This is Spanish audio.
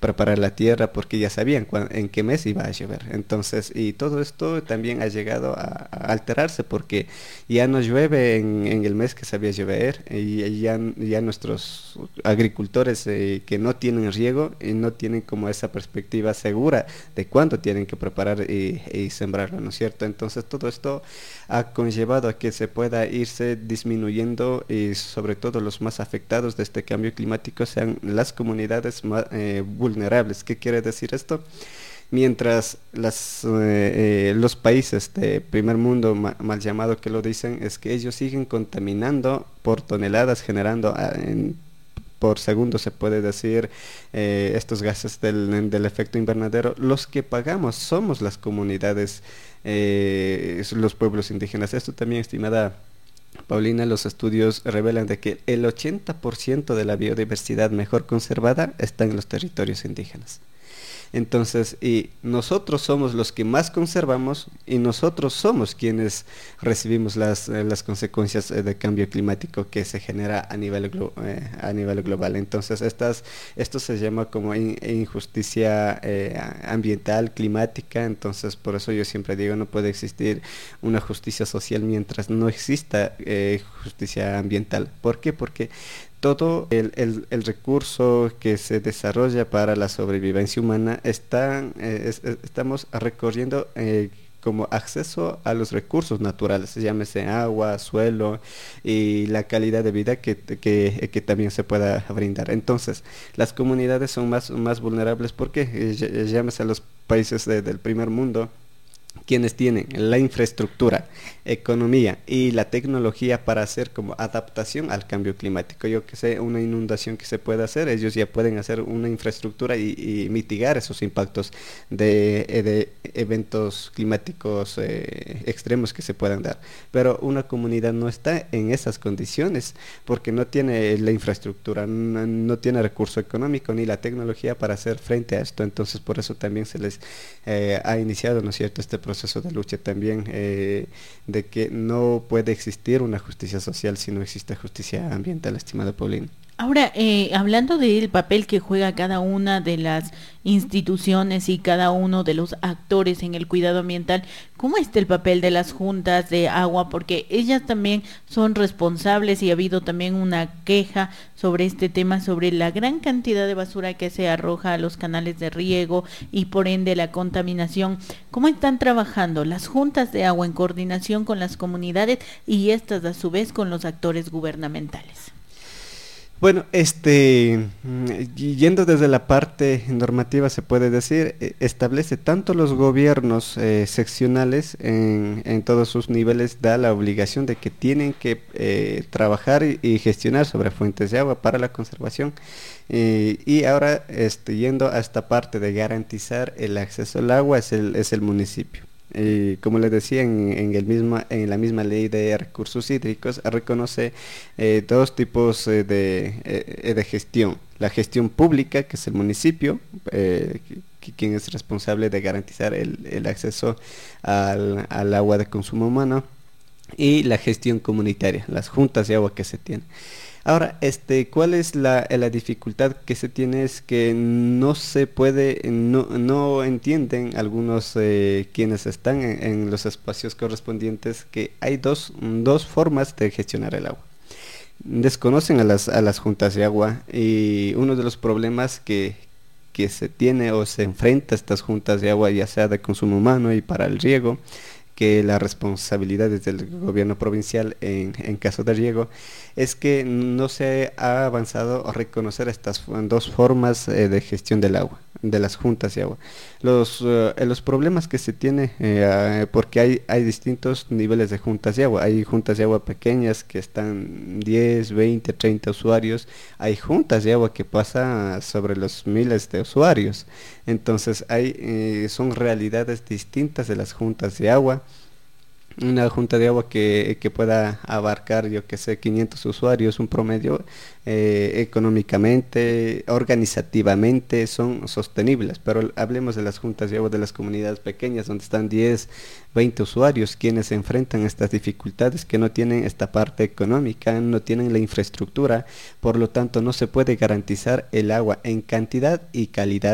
preparar la tierra porque ya sabían en qué mes iba a llover. Entonces, y todo esto también ha llegado a alterarse porque ya no llueve en el mes que sabía llover y ya nuestros agricultores que no tienen riego y no tienen como esa perspectiva segura de cuándo tienen que preparar y sembrarlo, ¿no es cierto? Entonces todo esto ha conllevado a que se pueda irse disminuyendo y sobre todo los más afectados de este cambio climático sean las comunidades más vulnerables. ¿Qué quiere decir esto? Mientras los países de primer mundo, mal llamado que lo dicen, es que ellos siguen contaminando por toneladas, generando por segundo, se puede decir, estos gases del efecto invernadero. Los que pagamos somos las comunidades, los pueblos indígenas. Esto también, estimada Paulina, los estudios revelan de que el 80% de la biodiversidad mejor conservada está en los territorios indígenas. Entonces, y nosotros somos los que más conservamos y nosotros somos quienes recibimos las consecuencias del cambio climático que se genera a nivel global. Entonces, esto se llama como injusticia ambiental, climática. Entonces, por eso yo siempre digo, no puede existir una justicia social mientras no exista justicia ambiental. ¿Por qué? Porque todo el recurso que se desarrolla para la sobrevivencia humana estamos recorriendo como acceso a los recursos naturales, llámese agua, suelo y la calidad de vida que también se pueda brindar. Entonces, las comunidades son más vulnerables porque llámese a los países del primer mundo, quienes tienen la infraestructura, economía y la tecnología para hacer como adaptación al cambio climático. Yo que sé, una inundación que se puede hacer, ellos ya pueden hacer una infraestructura y mitigar esos impactos de eventos climáticos extremos que se puedan dar. Pero una comunidad no está en esas condiciones porque no tiene la infraestructura, no tiene recurso económico ni la tecnología para hacer frente a esto. Entonces, por eso también se les ha iniciado, ¿no es cierto?, este proceso de lucha también, de que no puede existir una justicia social si no existe justicia ambiental, estimada Paulina. Ahora, hablando del papel que juega cada una de las instituciones y cada uno de los actores en el cuidado ambiental, ¿cómo está el papel de las juntas de agua? Porque ellas también son responsables y ha habido también una queja sobre este tema, sobre la gran cantidad de basura que se arroja a los canales de riego y por ende la contaminación. ¿Cómo están trabajando las juntas de agua en coordinación con las comunidades y estas a su vez con los actores gubernamentales? Bueno, yendo desde la parte normativa se puede decir, establece tanto los gobiernos seccionales en todos sus niveles, da la obligación de que tienen que trabajar y gestionar sobre fuentes de agua para la conservación. Y ahora, yendo a esta parte de garantizar el acceso al agua, es el municipio. Como les decía, en la misma ley de recursos hídricos reconoce dos tipos de gestión. La gestión pública, que es el municipio, quien es responsable de garantizar el acceso al agua de consumo humano, y la gestión comunitaria, las juntas de agua que se tienen. Ahora, ¿cuál es la dificultad que se tiene? Es que no se puede, no entienden algunos quienes están en los espacios correspondientes que hay dos formas de gestionar el agua. Desconocen a las juntas de agua y uno de los problemas que se tiene o se enfrenta a estas juntas de agua, ya sea de consumo humano y para el riego, que la responsabilidad es del gobierno provincial en caso de riego, es que no se ha avanzado a reconocer estas dos formas de gestión del agua, de las juntas de agua. Los problemas que se tiene, porque hay distintos niveles de juntas de agua. Hay juntas de agua pequeñas que están 10, 20, 30 usuarios. Hay juntas de agua que pasa sobre los miles de usuarios. Entonces son realidades distintas de las juntas de agua. Una junta de agua que pueda abarcar, yo que sé, 500 usuarios, un promedio, económicamente, organizativamente son sostenibles, pero hablemos de las juntas de agua de las comunidades pequeñas donde están 10, 20 usuarios, quienes se enfrentan a estas dificultades, que no tienen esta parte económica, no tienen la infraestructura, por lo tanto no se puede garantizar el agua en cantidad y calidad